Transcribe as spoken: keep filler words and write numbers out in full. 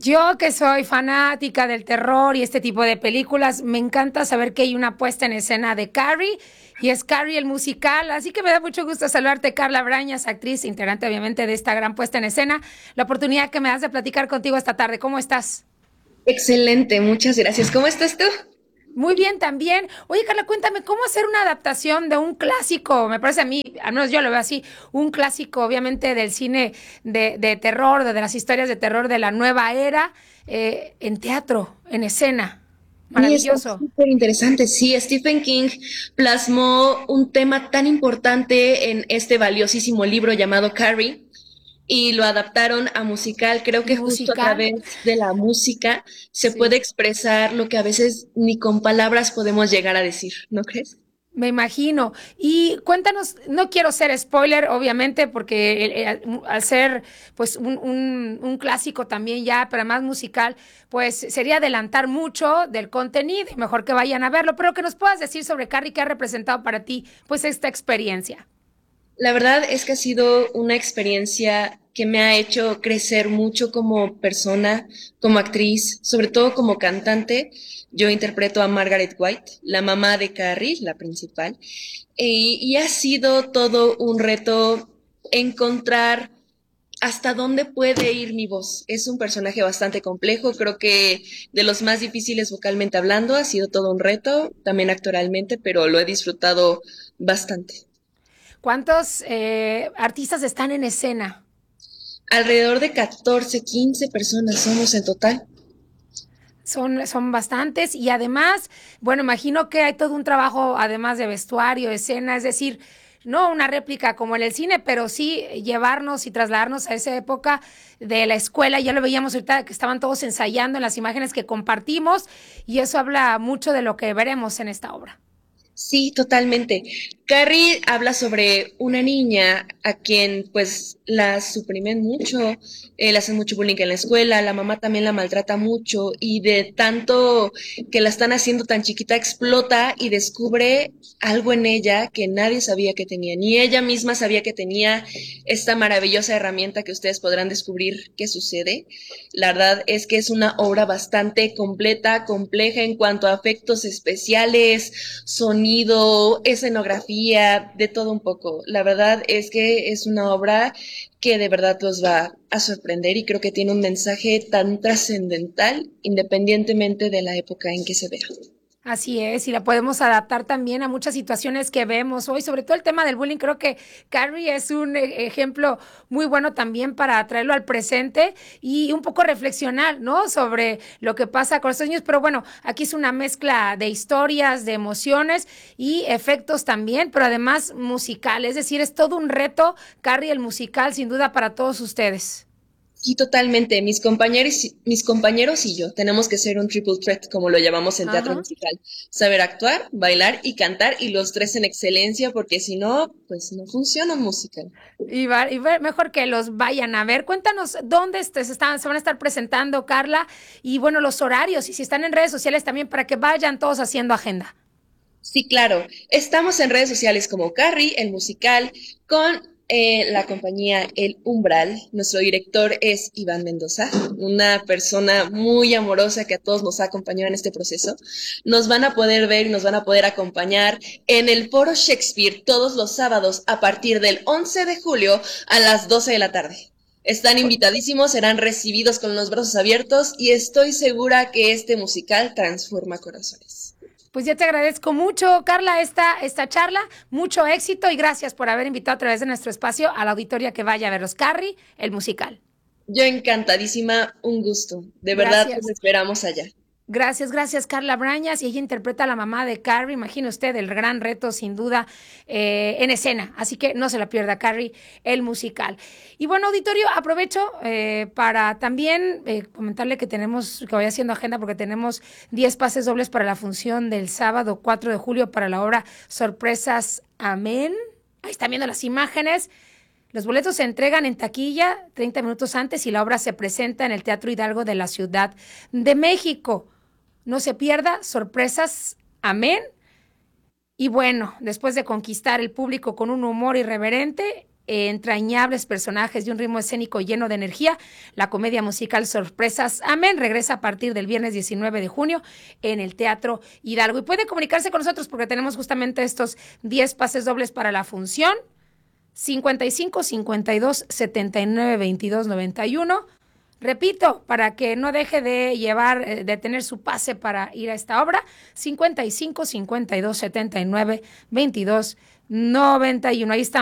Yo que soy fanática del terror y este tipo de películas, me encanta saber que hay una puesta en escena de Carrie y es Carrie el musical, así que me da mucho gusto saludarte, Carla Brañas, actriz, integrante obviamente de esta gran puesta en escena, la oportunidad que me das de platicar contigo esta tarde. ¿Cómo estás? Excelente, muchas gracias. ¿Cómo estás tú? Muy bien también. Oye, Carla, cuéntame, ¿cómo hacer una adaptación de un clásico? Me parece a mí, al menos yo lo veo así, un clásico obviamente del cine de, de terror, de, de las historias de terror de la nueva era, eh, en teatro, en escena. Sí, está Maravilloso. súper interesante. Sí, Stephen King plasmó un tema tan importante en este valiosísimo libro llamado Carrie y lo adaptaron a musical. Creo que justo a Musical. través de la música se puede Sí. expresar lo que a veces ni con palabras podemos llegar a decir, ¿no crees? Me imagino. Y cuéntanos, no quiero ser spoiler, obviamente, porque el- el- al ser pues un, un- un clásico también ya, pero más musical, pues sería adelantar mucho del contenido y mejor que vayan a verlo. Pero que nos puedas decir sobre Carrie, ¿qué ha representado para ti pues esta experiencia? La verdad es que ha sido una experiencia que me ha hecho crecer mucho como persona, como actriz, sobre todo como cantante. Yo interpreto a Margaret White, la mamá de Carrie, la principal, y, y ha sido todo un reto encontrar hasta dónde puede ir mi voz. Es un personaje bastante complejo, creo que de los más difíciles vocalmente hablando, ha sido todo un reto, también actoralmente, pero lo he disfrutado bastante. ¿Cuántos eh, artistas están en escena? Alrededor de catorce, quince personas somos en total. Son, son bastantes y además, bueno, imagino que hay todo un trabajo, además de vestuario, escena, es decir, no una réplica como en el cine, pero sí llevarnos y trasladarnos a esa época de la escuela. Ya lo veíamos ahorita que estaban todos ensayando en las imágenes que compartimos y eso habla mucho de lo que veremos en esta obra. Sí, totalmente. Carrie habla sobre una niña a quien pues la suprimen mucho, eh, le hacen mucho bullying en la escuela, la mamá también la maltrata mucho y de tanto que la están haciendo tan chiquita explota y descubre algo en ella que nadie sabía que tenía, ni ella misma sabía que tenía esta maravillosa herramienta que ustedes podrán descubrir qué sucede. La verdad es que es una obra bastante completa, compleja en cuanto a efectos especiales, sonido, escenografía, de todo un poco. La verdad es que es una obra que de verdad los va a sorprender y creo que tiene un mensaje tan trascendental independientemente de la época en que se vea. Así es, y la podemos adaptar también a muchas situaciones que vemos hoy, sobre todo el tema del bullying. Creo que Carrie es un eh, ejemplo muy bueno también para traerlo al presente y un poco reflexionar, ¿no? Sobre lo que pasa con estos niños. Pero bueno, aquí es una mezcla de historias, de emociones y efectos también, pero además musical. Es decir, es todo un reto, Carrie, el musical, sin duda, para todos ustedes. Sí, totalmente. Mis compañeros, mis compañeros y yo tenemos que ser un triple threat, como lo llamamos en teatro Ajá. musical. Saber actuar, bailar y cantar, y los tres en excelencia, porque si no, pues no funciona un musical. Y, va- y va- mejor que los vayan a ver. Cuéntanos dónde este- se, están, se van a estar presentando, Carla, y bueno, los horarios, y si están en redes sociales también para que vayan todos haciendo agenda. Sí, claro. Estamos en redes sociales como Carrie, el musical, con eh, la compañía El Umbral. Nuestro director es Iván Mendoza, una persona muy amorosa que a todos nos ha acompañado en este proceso. Nos van a poder ver y nos van a poder acompañar en el Foro Shakespeare todos los sábados a partir del once de julio a las doce de la tarde. Están invitadísimos, serán recibidos con los brazos abiertos y estoy segura que este musical transforma corazones. Pues ya te agradezco mucho, Carla, esta, esta charla, mucho éxito y gracias por haber invitado a través de nuestro espacio a la auditoria que vaya a ver los Carrie, el musical. Yo encantadísima, un gusto. De verdad, los Gracias. esperamos allá. Gracias, gracias, Carla Brañas. Y ella interpreta a la mamá de Carrie. Imagine usted el gran reto, sin duda, eh, en escena. Así que no se la pierda, Carrie, el musical. Y bueno, auditorio, aprovecho eh, para también eh, comentarle que tenemos, que vaya haciendo agenda, porque tenemos diez pases dobles para la función del sábado cuatro de julio para la obra Sorpresas. Amén. Ahí están viendo las imágenes. Los boletos se entregan en taquilla treinta minutos antes y la obra se presenta en el Teatro Hidalgo de la Ciudad de México. No se pierda, sorpresas, amén. Y bueno, después de conquistar el público con un humor irreverente, entrañables personajes y un ritmo escénico lleno de energía. La comedia musical Sorpresas Amén regresa a partir del viernes diecinueve de junio en el Teatro Hidalgo. Y puede comunicarse con nosotros porque tenemos justamente estos diez pases dobles para la función. cincuenta y cinco, cincuenta y dos, setenta y nueve, veintidós, noventa y uno. Repito, para que no deje de llevar, de tener su pase para ir a esta obra, cincuenta y cinco, cincuenta y dos, setenta y nueve, veintidós, noventa y uno. Ahí está.